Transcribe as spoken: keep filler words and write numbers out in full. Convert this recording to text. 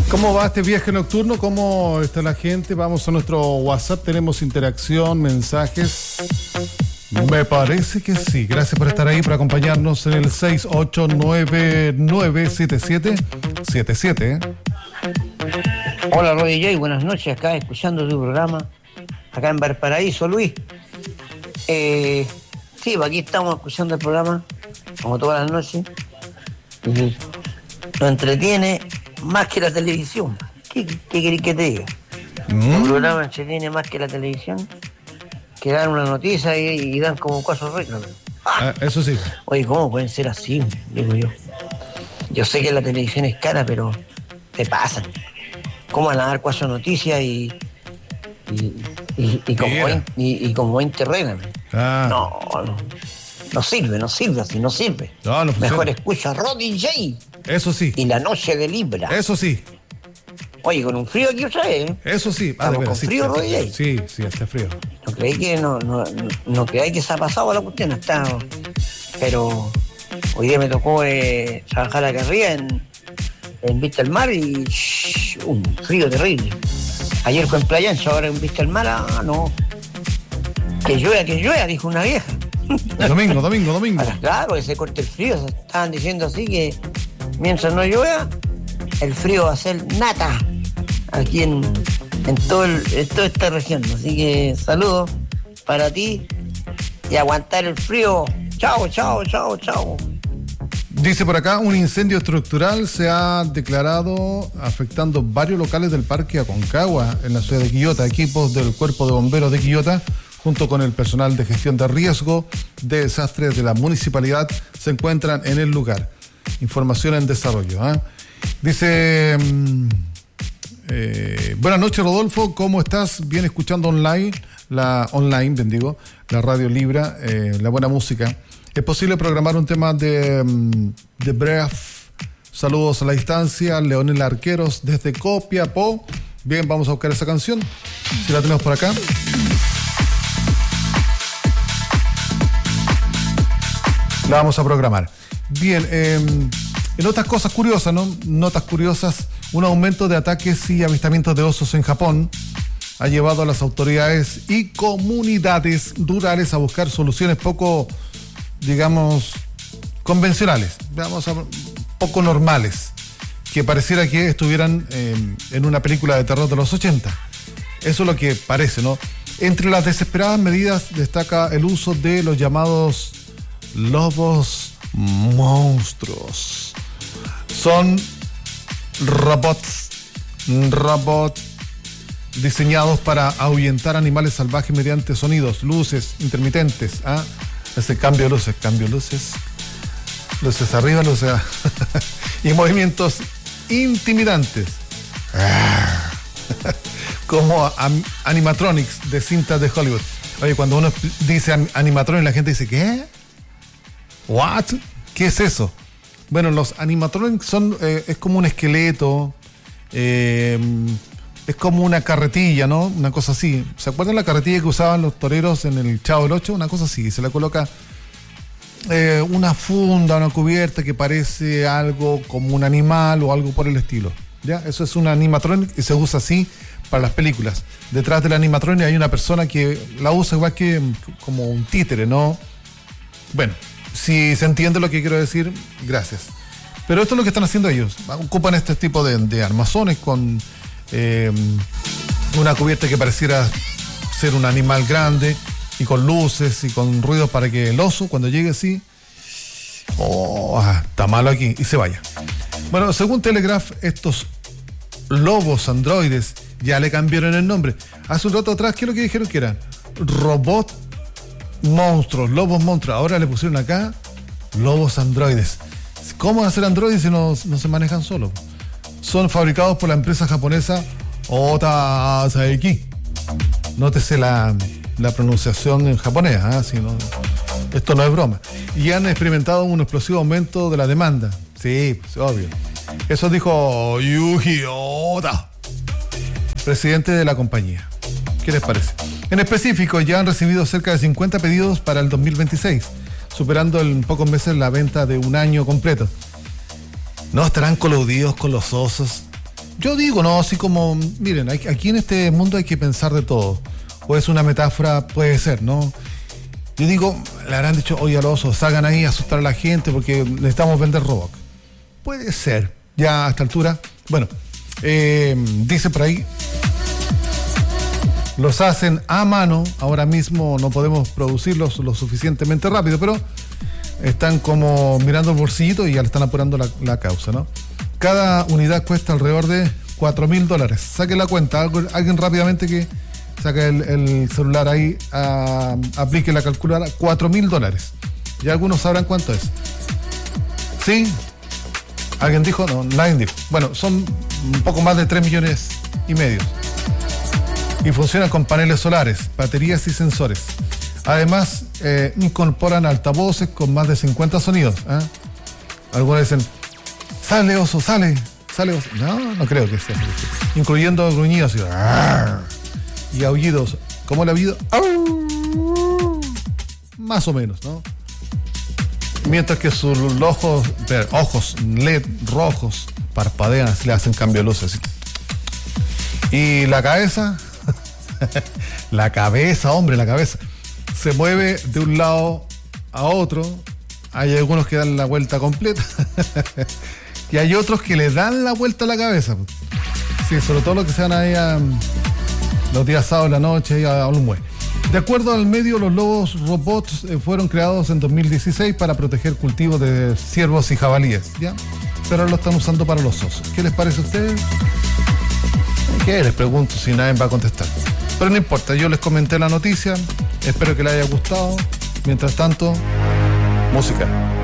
¿Cómo va este viaje nocturno? ¿Cómo está la gente? Vamos a nuestro WhatsApp, tenemos interacción, mensajes. Me parece que sí. Gracias por estar ahí, por acompañarnos en el seis ocho nueve nueve siete siete siete siete. Hola, Roy J, buenas noches. Acá escuchando tu programa, acá en Valparaíso, Luis. Eh, sí, aquí estamos escuchando el programa, como todas las noches. Y nos entretiene más que la televisión. ¿Qué, qué querés que te diga? Mm. El programa entretiene más que la televisión, que dan una noticia y, y dan como cuatro reglas. Ah, eso sí. Oye, ¿cómo pueden ser así? Digo yo. Yo sé que la televisión es cara, pero te pasan. ¿Cómo van a dar cuatro noticias y, y, y, y, como, veinte, y, y como veinte reglas? Ah. No, no. No sirve, no sirve así, no sirve. No, no Mejor escucha Roddy J. Eso sí. Y La Noche de Libra. Eso sí. Oye, con un frío aquí otra vez, ¿eh? Eso sí. Ah, ¿Estamos con sí, frío, Roddy J? Sí, sí, está frío. No creí que no, no, no, no creí que se ha pasado la cuestión, está. Pero hoy día me tocó eh, trabajar acá arriba en, en Vista al Mar y shh, un frío terrible. Ayer fue en Playa Ancha, ahora en Vista al Mar, ah, no. Que llueva, que llueva, dijo una vieja. Domingo, domingo, domingo. Ahora, claro, que se corte el frío. Se estaban diciendo así que mientras no llueva, el frío va a ser nata aquí en, en, todo el, en toda esta región. Así que saludos para ti y aguantar el frío. Chao, chao, chao, chao. Dice por acá, un incendio estructural se ha declarado afectando varios locales del Parque Aconcagua en la ciudad de Quillota. Equipos del Cuerpo de Bomberos de Quillota, junto con el personal de gestión de riesgo de desastres de la municipalidad, se encuentran en el lugar. Información en desarrollo. ¿eh? Dice, eh, buenas noches, Rodolfo, ¿cómo estás? Bien escuchando online, la online, bendigo, la radio Libra, eh, la buena música. ¿Es posible programar un tema de, de Breath? Saludos a la distancia, Leonel Arqueros desde Copiapó. Bien, vamos a buscar esa canción, si la tenemos por acá. La vamos a programar. Bien, eh, en otras cosas curiosas, ¿no? Notas curiosas, un aumento de ataques y avistamientos de osos en Japón ha llevado a las autoridades y comunidades rurales a buscar soluciones poco, digamos, convencionales, digamos, poco normales, que pareciera que estuvieran eh, en una película de terror de los ochenta. Eso es lo que parece, ¿no? Entre las desesperadas medidas destaca el uso de los llamados lobos monstruos. Son robots, robots diseñados para ahuyentar animales salvajes mediante sonidos, luces intermitentes. ¿ah? Ese cambio de luces, cambio de luces, luces arriba, luces y movimientos intimidantes. Como animatronics de cintas de Hollywood. Oye, cuando uno dice animatronics, la gente dice, ¿qué? ¿What? ¿Qué es eso? Bueno, los animatronics son, eh, es como un esqueleto, eh, es como una carretilla, ¿no? Una cosa así. ¿Se acuerdan la carretilla que usaban los toreros en el Chavo del Ocho? Una cosa así, se le coloca eh, una funda, una cubierta que parece algo como un animal o algo por el estilo. ¿Ya? Eso es un animatronic y se usa así para las películas. Detrás del animatronic hay una persona que la usa igual que como un títere, ¿no? Bueno, si se entiende lo que quiero decir, gracias. Pero esto es lo que están haciendo ellos. Ocupan este tipo de, de armazones con eh, una cubierta que pareciera ser un animal grande y con luces y con ruidos para que el oso, cuando llegue así, oh, está malo aquí, y se vaya. Bueno, según Telegraph, estos lobos androides ya le cambiaron el nombre. Hace un rato atrás, ¿qué es lo que dijeron que eran? Robot monstruos, lobos monstruos. Ahora le pusieron acá lobos androides. ¿Cómo van a ser androides si no, no se manejan solos? Son fabricados por la empresa japonesa Ota Saeki. Nótese la, la pronunciación en japonés, ¿eh? Si no, esto no es broma. Y han experimentado un explosivo aumento de la demanda. Sí, pues, obvio. Eso dijo Yuji Ota, presidente de la compañía. ¿Qué les parece? En específico, ya han recibido cerca de cincuenta pedidos para el dos mil veintiséis, superando en pocos meses la venta de un año completo. ¿No estarán coludidos con los osos Yo digo, no, así como, miren, hay, aquí en este mundo hay que pensar de todo. O es una metáfora, puede ser, ¿no? Yo digo, le habrán dicho, oye, al oso, salgan ahí a asustar a la gente porque necesitamos vender Robux. Puede ser, ya a esta altura. Bueno, eh, dice por ahí, los hacen a mano, ahora mismo no podemos producirlos lo suficientemente rápido, pero están como mirando el bolsillito y ya le están apurando la, la causa, ¿no? Cada unidad cuesta alrededor de cuatro mil dólares. Saque la cuenta, alguien rápidamente que saca el, el celular ahí, a, aplique la calculadora, cuatro mil dólares. Ya algunos sabrán cuánto es. ¿Sí? ¿Alguien dijo? No, nadie dijo. Bueno, son un poco más de tres millones y medio. Y funcionan con paneles solares, baterías y sensores. Además, eh, incorporan altavoces con más de cincuenta sonidos. ¿eh? Algunos dicen, sale oso, sale, sale oso. No, no creo que sea así. Incluyendo gruñidos y, y aullidos. ¿Cómo el aullido? Más o menos, ¿no? Mientras que sus ojos, ojos L E D rojos parpadean, le hacen cambio de luces. Y la cabeza, la cabeza, hombre, la cabeza, se mueve de un lado a otro. Hay algunos que dan la vuelta completa y hay otros que le dan la vuelta a la cabeza. Sí, sobre todo los que se van ahí a, los días sábados en la noche a, a un muelle. De acuerdo al medio, los lobos robots eh, fueron creados en dos mil dieciséis para proteger cultivos de ciervos y jabalíes, ¿ya? Pero lo están usando para los osos. ¿Qué les parece a ustedes? ¿Qué? Les pregunto si nadie va a contestar. Pero no importa, yo les comenté la noticia, espero que les haya gustado. Mientras tanto, música.